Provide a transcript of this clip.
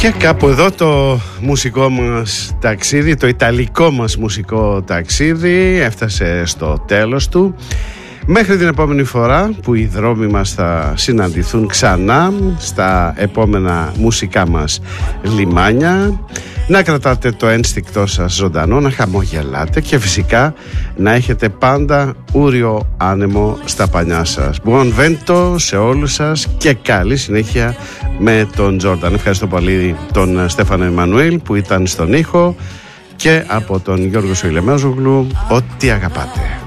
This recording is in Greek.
Και κάπου εδώ το μουσικό μας ταξίδι, το ιταλικό μας μουσικό ταξίδι έφτασε στο τέλος του. Μέχρι την επόμενη φορά που οι δρόμοι μας θα συναντηθούν ξανά στα επόμενα μουσικά μας λιμάνια, να κρατάτε το ένστικτό σας ζωντανό, να χαμογελάτε και φυσικά να έχετε πάντα ούριο άνεμο στα πανιά σας. Buon vento σε όλους σας και καλή συνέχεια με τον Τζόρνταν. Ευχαριστώ πολύ τον Στέφανο Εμμανουήλ που ήταν στον ήχο και από τον Γιώργο Σοηλεμέζογλου, ό,τι αγαπάτε.